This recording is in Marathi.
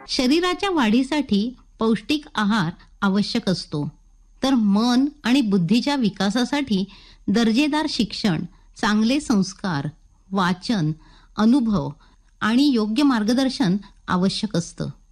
शरीराच्या वाढीसाठी पौष्टिक आहार आवश्यक असतो, तर मन आणि बुद्धीच्या विकासासाठी दर्जेदार शिक्षण, चांगले संस्कार, वाचन, अनुभव आणि योग्य मार्गदर्शन आवश्यक असतं.